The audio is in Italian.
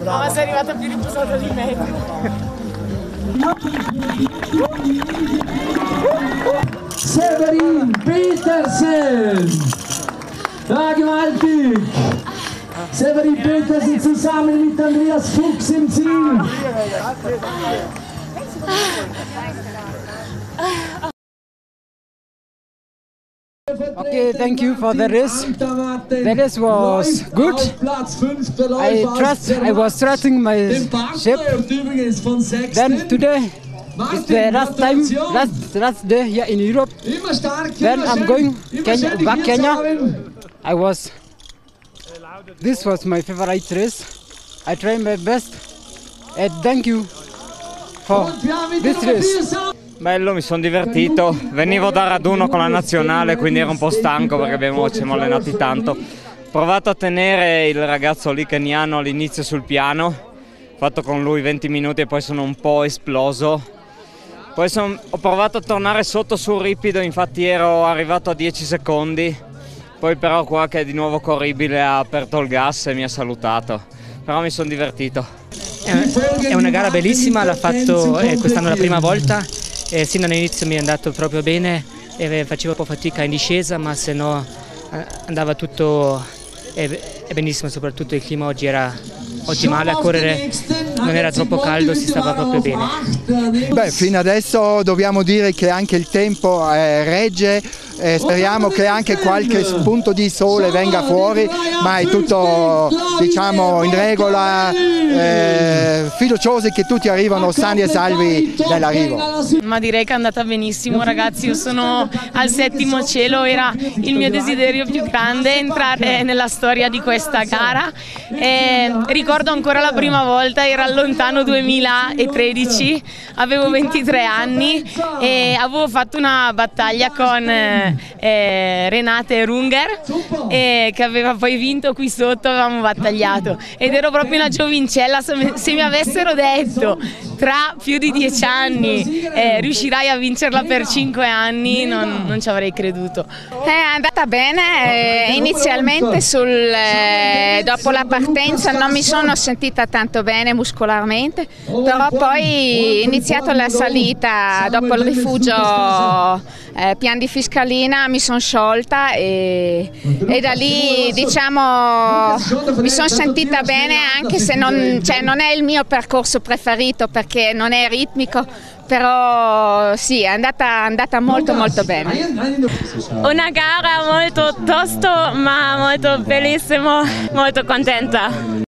Ma sei arrivata più riposata di me. Severin Petersen! Ja, gewaltig! Severin Petersen zusammen mit Andreas Fuchs im Ziel! Okay, thank you for the race. The race was good. I was trusting my ship. Then today is the last day here in Europe. Then I'm going back Kenya. This was my favorite race. I tried my best and thank you for this race. Bello, mi sono divertito, venivo da raduno con la nazionale, quindi ero un po' stanco perché ci siamo allenati tanto. Ho provato a tenere il ragazzo lì keniano all'inizio sul piano, ho fatto con lui 20 minuti e poi sono un po' esploso. Poi ho provato a tornare sotto sul ripido, infatti ero arrivato a 10 secondi, poi però qua che è di nuovo corribile ha aperto il gas e mi ha salutato, però mi sono divertito. È una gara bellissima, l'ha fatto quest'anno la prima volta. Sin dall'inizio mi è andato proprio bene, facevo un po' fatica in discesa, ma se no andava tutto benissimo, soprattutto il clima oggi era ottimale a correre, non era troppo caldo, si stava proprio bene. Beh, fino adesso dobbiamo dire che anche il tempo regge, speriamo che anche qualche spunto di sole venga fuori, ma è tutto diciamo in regola, fiduciosi che tutti arrivano sani e salvi dall'arrivo. Ma direi che è andata benissimo ragazzi, io sono al 7° cielo, era il mio desiderio più grande entrare nella storia di questa gara. Ricordo ancora la prima volta, era al lontano 2013, avevo 23 anni e avevo fatto una battaglia con Renate Runger che aveva poi vinto qui sotto, avevamo battagliato ed ero proprio una giovincella. Se mi avessero detto tra più di 10 anni riuscirai a vincerla per 5 anni non ci avrei creduto. È andata bene, inizialmente dopo la partenza non mi sono sentita tanto bene muscolarmente, però poi iniziato la salita dopo il rifugio Pian di Fiscalina mi sono sciolta e da lì diciamo mi sono sentita bene, anche se non è il mio percorso preferito perché non è ritmico, però sì, è andata molto bene. Una gara molto tosto ma molto bellissimo, molto contenta.